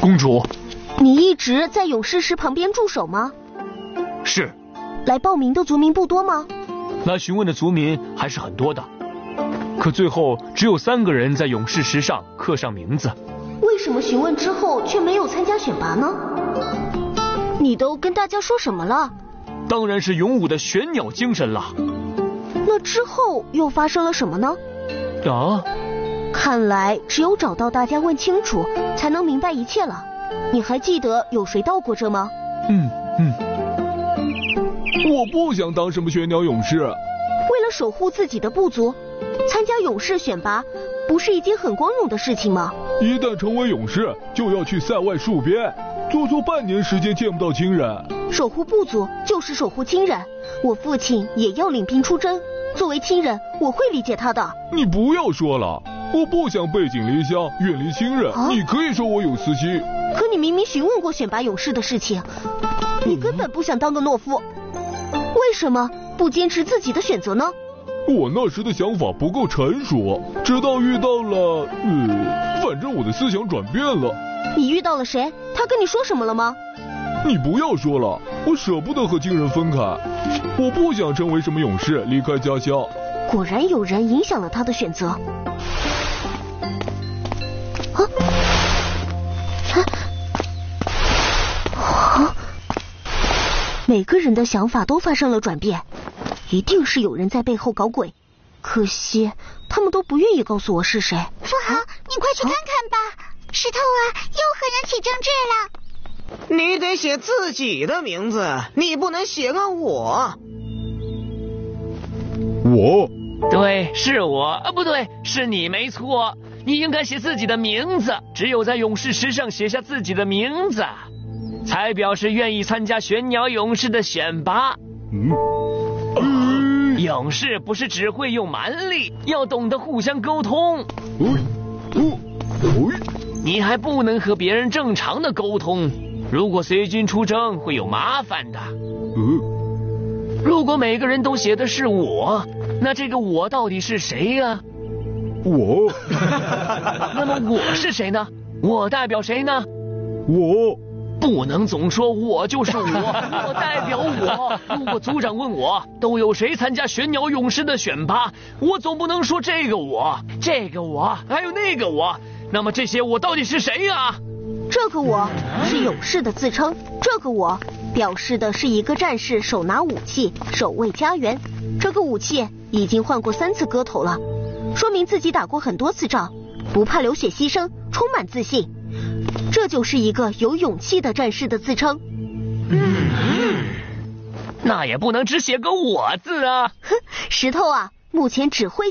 公主， 你一直在勇士石旁边驻守吗？ 是。 来报名的族民不多吗？ 来询问的族民还是很多的，可最后只有3个人在勇士石上刻上名字。 为什么询问之后却没有参加选拔呢？你都跟大家说什么了？ 当然是勇武的玄鸟精神了。 那之后又发生了什么呢？看来只有找到大家问清楚，才能明白一切了。你还记得有谁到过这吗？ 我不想当什么玄鸟勇士。 为了守护自己的部族，参加勇士选拔不是一件很光荣的事情吗？ 一旦成为勇士，就要去塞外戍边，足足半年时间见不到亲人。 守护部族就是守护亲人，我父亲也要领兵出征，作为亲人，我会理解他的。 你不要说了，我不想背井离乡，远离亲人。你可以说我有私心， 可你明明询问过选拔勇士的事情，你根本不想当个懦夫，为什么不坚持自己的选择呢？ 我那时的想法不够成熟，直到遇到了，反正我的思想转变了。 你遇到了谁？他跟你说什么了吗？ 你不要说了，我舍不得和亲人分开，我不想成为什么勇士，离开家乡。 果然有人影响了他的选择。每个人的想法都发生了转变，一定是有人在背后搞鬼，可惜他们都不愿意告诉我是谁。 富豪，你快去看看吧，石头啊，又和人起争执了。 你得写自己的名字，你不能写个我。 对，是我，不对，是你没错，你应该写自己的名字，只有在勇士石上写下自己的名字，才表示愿意参加玄鸟勇士的选拔。勇士不是只会用蛮力，要懂得互相沟通。你还不能和别人正常的沟通，如果随军出征会有麻烦的。如果每个人都写的是我，那这个我到底是谁呀？那么我是谁呢？我代表谁呢？不能总说我就是我代表我。如果族长问我都有谁参加玄鸟勇士的选拔，我总不能说这个我还有那个我，那么这些我到底是谁呀？ 这个我是勇士的自称，这个我表示的是一个战士手拿武器守卫家园，这个武器已经换过3次割头了，说明自己打过很多次仗，不怕流血牺牲，充满自信，这就是一个有勇气的战士的自称。 那也不能只写个我字啊。 石头啊，目前只会